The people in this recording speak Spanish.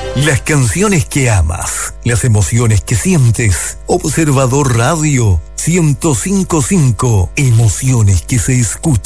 Las canciones que amas, las emociones que sientes. Observador Radio 105.5, emociones que se escuchan.